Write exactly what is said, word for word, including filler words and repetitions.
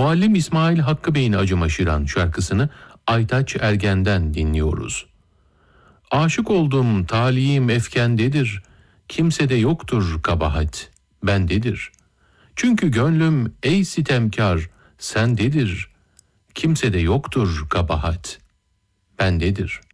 Muallim İsmail Hakkı Bey'in Acımaşıran şarkısını Aytaç Ergen'den dinliyoruz. Aşık oldum talihim efkendedir, kimsede yoktur kabahat, bendedir. Çünkü gönlüm ey sitemkar sendedir, kimsede yoktur kabahat, bendedir.